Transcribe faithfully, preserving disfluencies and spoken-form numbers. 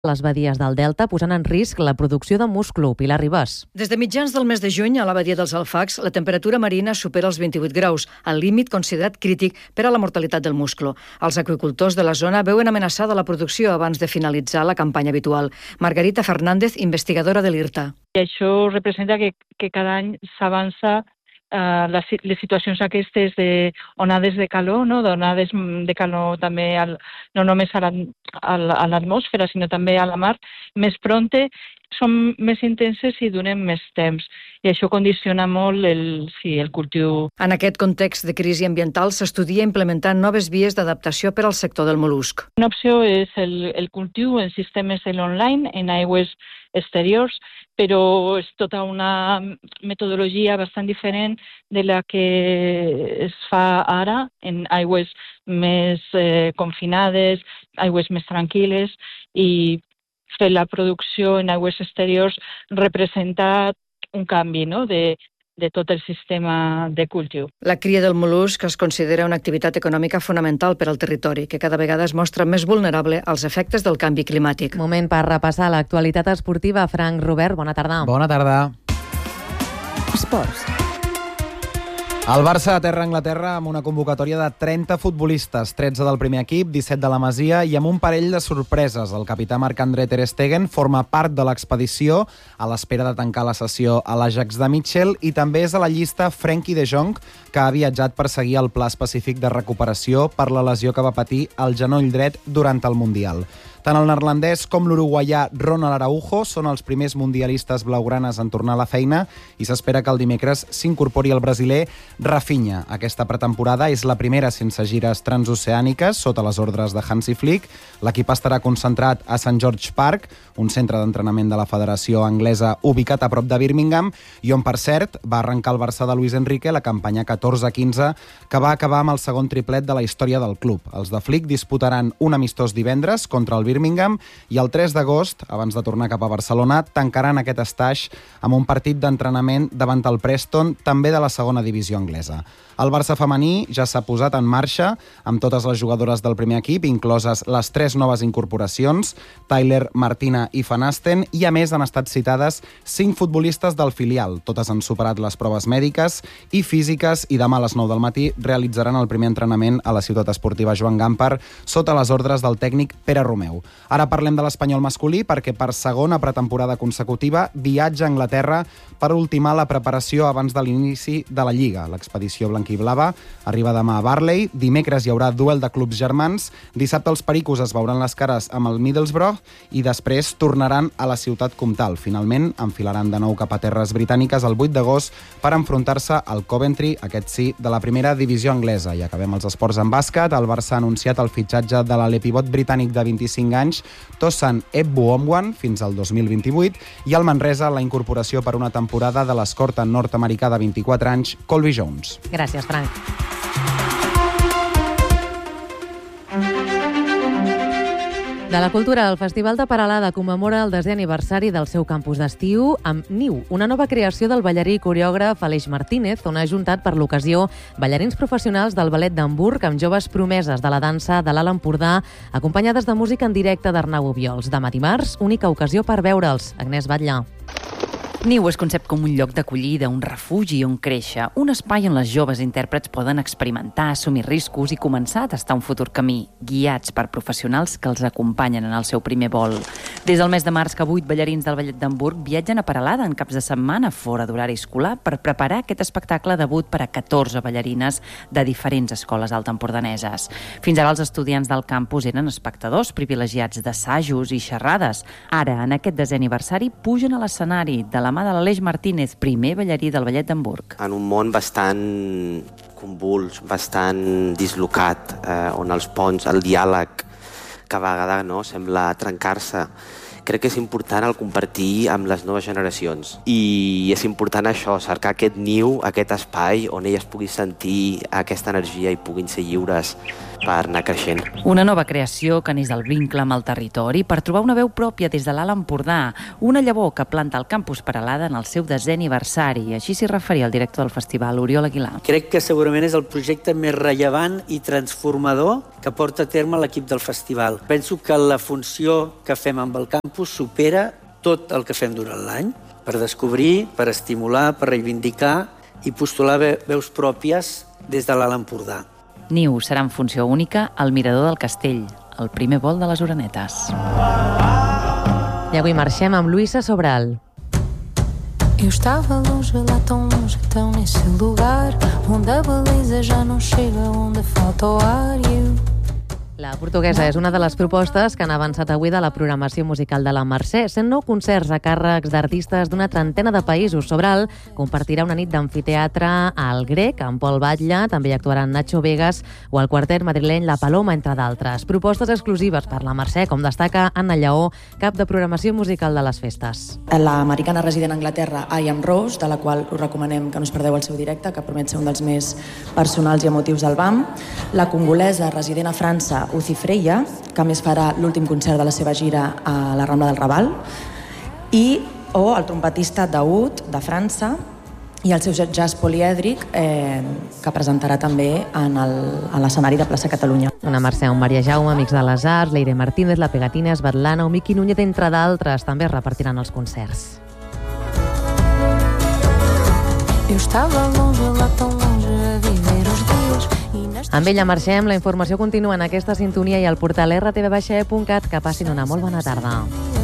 les badies del Delta, posant en risc la producció de musclo. Pilar Ribas. Des de mitjans del mes de juny, a la badia dels Alfacs, la temperatura marina supera els vint-i-vuit graus, el límit considerat crític per a la mortalitat del musclo. Els aqüicultors de la zona veuen amenaçada la producció abans de finalitzar la campanya habitual. Margarita Fernández, investigadora de l'I R T A. I això representa que, que cada any s'avança Uh, les, les situacions aquestes de onades de calor, no? D'onades de calor també al, no només a l'atmosfera, sinó també a la mar, més pronte, són més intenses i duren més temps. I això condiciona molt el, sí, el cultiu. En aquest context de crisi ambiental s'estudia implementar noves vies d'adaptació per al sector del mol·lusc. Una opció és el, el cultiu en sistemes online, en aigües exteriors, però és tota una metodologia bastant diferent de la que es fa ara en aigües més eh, confinades, aigües més tranquil·les, i fer la producció en aigües exteriors representa un canvi, no?, de, de tot el sistema de cultiu. La cria del mol·lusc es considera una activitat econòmica fonamental per al territori, que cada vegada es mostra més vulnerable als efectes del canvi climàtic. Moment per repassar l'actualitat esportiva. Frank Robert, bona tarda. Bona tarda. Esports. El Barça aterra a Anglaterra amb una convocatòria de trenta futbolistes, tretze del primer equip, disset de la Masia i amb un parell de sorpreses. El capità Marc-André ter Stegen forma part de l'expedició a l'espera de tancar la sessió a l'Ajax de Mitchell i també és a la llista Frenkie de Jong, que ha viatjat per seguir el pla específic de recuperació per la lesió que va patir al genoll dret durant el Mundial. Tant el neerlandès com l'uruguaià Ronald Araujo són els primers mundialistes blaugranes en tornar a la feina i s'espera que el dimecres s'incorpori el brasiler Rafinha. Aquesta pretemporada és la primera sense gires transoceàniques sota les ordres de Hansi Flick. L'equip estarà concentrat a Saint George Park, un centre d'entrenament de la Federació Anglesa ubicat a prop de Birmingham i on, per cert, va arrencar el Barça de Luis Enrique la campanya catorze quinze que va acabar amb el segon triplet de la història del club. Els de Flick disputaran un amistós divendres contra el Birmingham i el tres d'agost, abans de tornar cap a Barcelona, tancaran aquest estaix amb un partit d'entrenament davant el Preston, també de la segona divisió anglesa. El Barça femení ja s'ha posat en marxa amb totes les jugadores del primer equip, incloses les tres noves incorporacions, Tyler, Martina i Van Asten, i a més han estat citades cinc futbolistes del filial. Totes han superat les proves mèdiques i físiques i demà a les nou del matí realitzaran el primer entrenament a la ciutat esportiva Joan Gamper sota les ordres del tècnic Pere Romeu. Ara parlem de l'espanyol masculí perquè per segona pretemporada consecutiva viatja a Anglaterra per ultimar la preparació abans de l'inici de la Lliga. L'expedició blanquiblava arriba demà a Barley, dimecres hi haurà duel de clubs germans, dissabte els pericos es veuran les cares amb el Middlesbrough i després tornaran a la ciutat comtal. Finalment enfilaran de nou cap a terres britàniques el vuit d'agost per enfrontar-se al Coventry, aquest sí, de la primera divisió anglesa. I acabem els esports en bàsquet. El Barça ha anunciat el fitxatge de l'alepivot britànic de vint-i-cinc anys, Tosan Ebbuomwan, fins al dos mil vint-i-vuit, i el Manresa la incorporació per una temporada de l'escorta nord-americà de vint-i-quatre anys, Colby Jones. Gràcies, Frank. De la cultura, el Festival de Peralada commemora el desè aniversari del seu campus d'estiu amb Niu, una nova creació del ballarí i coreògraf Aleix Martínez, on ha ajuntat per l'ocasió ballarins professionals del Ballet d'Hamburg amb joves promeses de la dansa de l'Alt Empordà, acompanyades de música en directe d'Arnau Obiols. Demà dimarts, única ocasió per veure'ls. Agnès Batlle. Niu es concep com un lloc d'acollida, un refugi on créixer, un espai on les joves intèrprets poden experimentar, assumir riscos i començar a tastar un futur camí, guiats per professionals que els acompanyen en el seu primer vol. Des del mes de març que vuit ballarins del Ballet d'Hamburg viatgen a Peralada en caps de setmana fora d'horari escolar per preparar aquest espectacle debut per a catorze ballarines de diferents escoles altaempordaneses. Fins ara els estudiants del campus eren espectadors privilegiats d'assajos i xerrades. Ara, en aquest desè aniversari, pugen a l'escenari de la mà de l'Aleix Martínez, primer ballarí del Ballet d'Hamburg. En un món bastant convuls, bastant dislocat, eh, on els ponts, el diàleg, que a vegades no, sembla trencar-se, crec que és important el compartir amb les noves generacions. I és important això, cercar aquest niu, aquest espai on elles puguin sentir aquesta energia i puguin ser lliures per anar creixent. Una nova creació que neix del vincle amb el territori per trobar una veu pròpia des de l'Alt Empordà, una llavor que planta el campus Peralada en el seu desè aniversari. Així s'hi referia el director del festival, Oriol Aguilar. Crec que segurament és el projecte més rellevant i transformador que porta a terme l'equip del festival. Penso que la funció que fem amb el campus supera tot el que fem durant l'any, per descobrir, per estimular, per reivindicar i postular veus pròpies des de l'Alt Empordà. Niu serà en funció única al Mirador del Castell, el primer vol de les Orenetes. I avui marxem amb Luisa Sobral. Eu estava longe, lá tão longe, tão nesse lugar onde a beleza já não chega, onde falta o ar e eu... La portuguesa és una de les propostes que han avançat avui de la programació musical de la Mercè. cent nou concerts a càrrecs d'artistes d'una trentena de països. Sobral compartirà una nit d'amfiteatre al Grec, amb Pol Batlle, també hi actuaran Nacho Vegas o el quartet madrileny La Paloma, entre d'altres. Propostes exclusives per la Mercè, com destaca Anna Lleó, cap de programació musical de les festes. L'americana resident a Anglaterra, I Am Rose, de la qual us recomanem que no us perdeu el seu directe, que promet ser un dels més personals i emotius del B A M. La congolesa resident a França, Uzi Freya, que a més farà l'últim concert de la seva gira a la Rambla del Raval, i o el trompetista Daoud, de França, i el seu jazz polièdric, eh, que presentarà també en el, a l'escenari de Plaça Catalunya. Una Mercè, un Maria Jaume, Amics de les Arts, Leire Martínez, La Pegatina, Svetlana o Miqui Núñez, entre d'altres, també es repartiran els concerts. Eu estava longe, lá tão longe, a viver os dies. Amb ella marxem, la informació continua en aquesta sintonia i al portal erre te ve baixa e punt cat. Que passin una molt bona tarda.